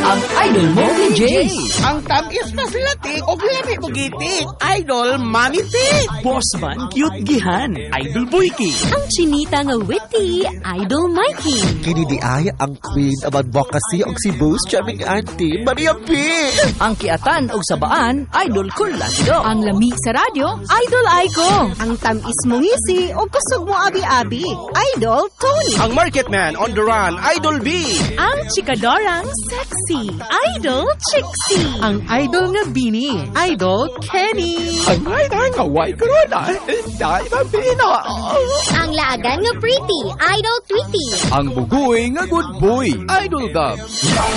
Ang idol mo ni Jay. Ang tamis na sila tik o lami mo gitik. Idol Maniti. Boss man, cute gihan. Idol Boyki. Ang chinita nga witty, Idol Mikey. Kini di ay ang queen of advocacy og si Boss Charming Auntie Maria P. Ang kiatan og sabaan, Idol Curlado. Ang lami sa radyo, Idol Aiko. Ang tamis mo ngisi o kusog mo abi-abi, Idol Tony. Ang market man on the run, Idol B. Ang chikadorang sexy, Idol Chixie. Ang idol nga bini, Idol Kenny. Ang ay nga white corona. Dahil ang pina. Ang laagan nga pretty, Idol Tweety. Ang bugoy nga good boy. Idol Gab.